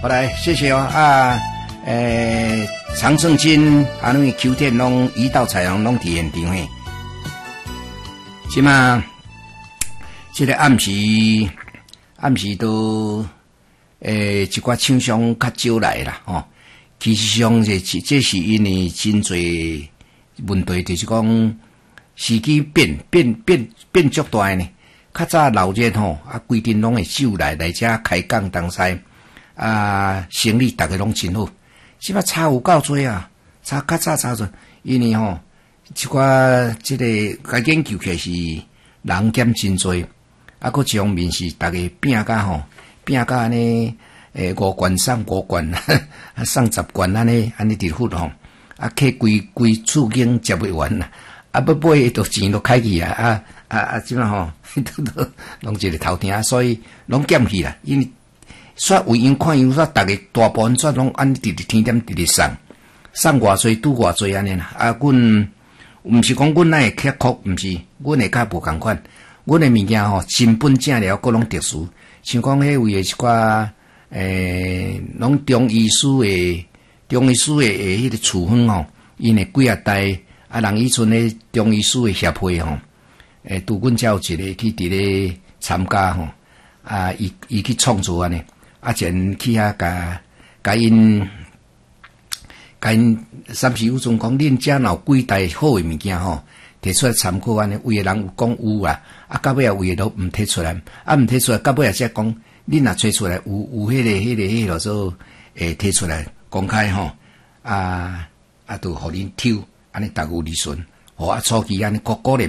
好来，谢谢哦啊，常胜军啊，因为秋天拢一到彩虹拢伫现场嘿。即嘛，这个暗时都一寡厂商较少来啦吼。其实上这是因为真侪问题，就是讲时机变足大呢。较早老热吼啊，规定拢会手来遮开讲东西啊，生意大家拢真好。即摆差有够多啊，较早差多，因为吼一寡这个该研究起是人减真多，啊，佫一方面是大家拼甲安尼5罐送5罐，啊送10罐安尼伫付吼，啊客规厝经接袂完啦，啊要买都钱都开去啊，即摆吼都拢一个头疼，所以拢减去啦，因为煞有样看样煞，大家大部分煞拢安尼直天点直送偌济拄偌济安尼啦。啊，阮毋是讲阮哪会刻苦，毋是，阮会较无共款。阮诶物件吼，真本正了，各拢特殊。像讲迄位诶一寡拢中医师诶迄个处方吼，因诶几啊代啊，人以前诶中医师诶协会吼，拄阮才有一个去伫咧参加吼，啊，伊去创作安尼。啊，前去遐甲因暂时有阵讲，恁遮若有几代好诶物件吼，摕出来参考安尼。有诶人有讲有啊，啊到尾啊有诶都毋摕出来，啊毋摕出来，到尾啊才讲，恁若找出来有迄个做摕出来公开吼，啊，都互恁抽，安尼逐有利润，互啊初期安尼鼓励。